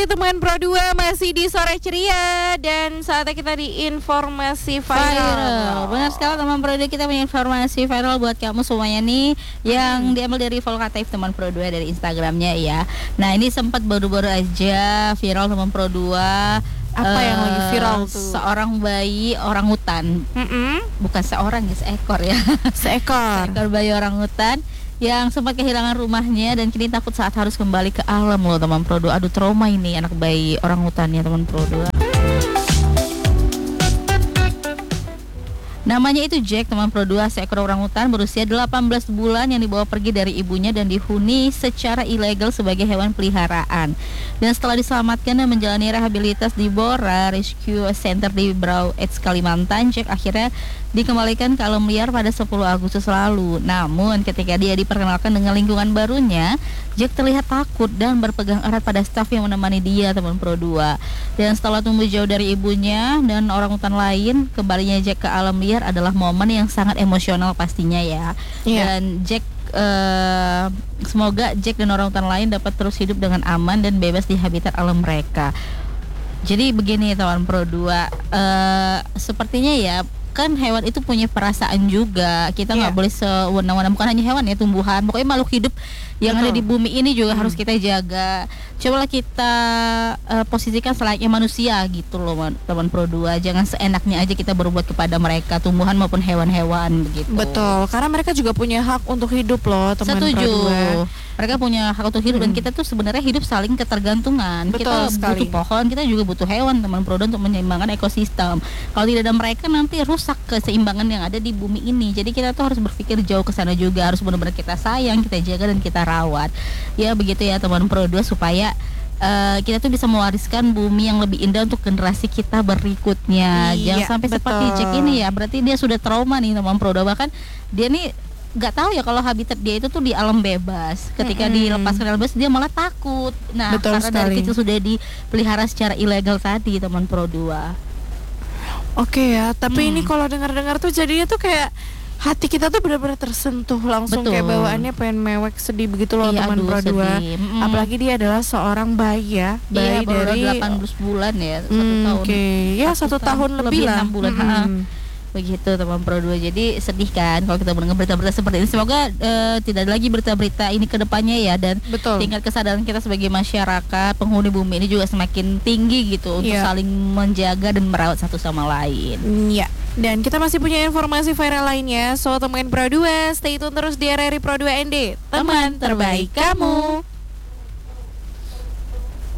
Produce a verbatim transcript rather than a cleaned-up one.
teman Pro dua masih di Sore Ceria dan saatnya kita di informasi viral. Viral. Benar sekali teman Pro dua, kita punya informasi viral buat kamu semuanya nih yang hmm. diambil dari Volkatif teman Pro dua dari Instagramnya ya. Nah ini sempat baru-baru aja viral teman Pro dua. Apa uh, yang lagi viral tuh? Seorang bayi orangutan. Mm-mm. Bukan seorang ya, seekor ya. Seekor. Seekor bayi orangutan yang sempat kehilangan rumahnya dan kini takut saat harus kembali ke alam loh teman Pro dua. Aduh, trauma ini anak bayi orangutannya teman Pro dua. Namanya itu Jack teman Pro dua, seekor orangutan berusia delapan belas bulan yang dibawa pergi dari ibunya dan dihuni secara ilegal sebagai hewan peliharaan. Dan setelah diselamatkan dan menjalani rehabilitas di Bora Rescue Center di Brau Edge, Kalimantan, Jack akhirnya dikembalikan ke alam liar pada sepuluh Agustus lalu. Namun ketika dia diperkenalkan dengan lingkungan barunya, Jack terlihat takut dan berpegang erat pada staf yang menemani dia teman Pro dua. Dan setelah tumbuh jauh dari ibunya dan orangutan lain, kembalinya Jack ke alam liar adalah momen yang sangat emosional pastinya ya. Yeah. Dan Jack uh, semoga Jack dan orangutan lain dapat terus hidup dengan aman dan bebas di habitat alam mereka. Jadi begini teman Pro dua, uh, sepertinya ya kan hewan itu punya perasaan juga. Kita nggak yeah. boleh sewenang-wenang, bukan hanya hewan ya, tumbuhan, pokoknya makhluk hidup yang Betul. ada di bumi ini juga hmm. harus kita jaga. Cobalah kita uh, posisikan selayaknya manusia gitu loh teman Pro dua. Jangan seenaknya aja kita berbuat kepada mereka, tumbuhan maupun hewan-hewan begitu. Betul, karena mereka juga punya hak untuk hidup loh teman Pro dua. Mereka punya hak untuk hidup hmm. dan kita tuh sebenarnya hidup saling ketergantungan. Betul kita sekali. butuh pohon, kita juga butuh hewan teman Pro dua untuk menyeimbangkan ekosistem. Kalau tidak ada mereka nanti rusak keseimbangan yang ada di bumi ini. Jadi kita tuh harus berpikir jauh ke sana juga, harus benar-benar kita sayang, kita jaga dan kita rawat. Ya begitu ya teman Pro dua, supaya Uh, kita tuh bisa mewariskan bumi yang lebih indah untuk generasi kita berikutnya. Iya, Jangan sampai betul. seperti Jack ini ya. Berarti dia sudah trauma nih teman Pro dua. Bahkan dia nih nggak tahu ya kalau habitat dia itu tuh di alam bebas. Ketika mm-hmm. dilepaskan alam bebas dia malah takut. Nah betul karena sekali. dari kecil sudah dipelihara secara ilegal tadi teman Pro dua. Oke ya, tapi hmm. ini kalau dengar-dengar tuh jadinya tuh kayak hati kita tuh benar-benar tersentuh langsung. Betul. Kayak bawaannya pengen mewek, sedih begitu loh iya, teman Pro dua. Mm. Apalagi dia adalah seorang bayi ya, bayi iya, dari delapan belas bulan ya, satu mm, tahun. Oke, okay. ya satu, satu tahun, tahun lebih lah. enam bulan. Mm-hmm. Begitu teman Pro dua. Jadi sedih kan kalau kita mendengar berita-berita seperti ini. Semoga uh, tidak ada lagi berita-berita ini ke depannya ya, dan Betul. tingkat kesadaran kita sebagai masyarakat penghuni bumi ini juga semakin tinggi gitu untuk yeah. saling menjaga dan merawat satu sama lain. Iya. Yeah. Dan kita masih punya informasi viral lainnya. So teman Pro dua, stay tune terus di R R I Pro dua N D, teman terbaik kamu.